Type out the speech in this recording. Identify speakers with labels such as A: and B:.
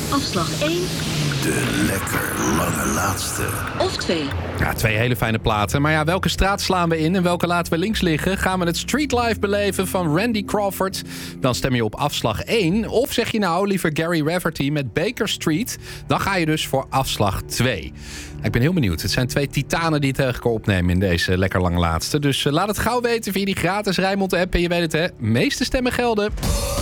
A: Afslag 1.
B: De lekker lange laatste.
A: Of 2.
C: Ja, 2 hele fijne platen. Maar ja, welke straat slaan we in en welke laten we links liggen? Gaan we het Street Life beleven van Randy Crawford? Dan stem je op afslag 1. Of zeg je nou liever Gary Rafferty met Baker Street? Dan ga je dus voor afslag 2. Ik ben heel benieuwd. Het zijn 2 titanen die het tegen elkaar opnemen in deze lekker lange laatste. Dus laat het gauw weten via die gratis Rijnmond app. En je weet het, hè, meeste stemmen gelden.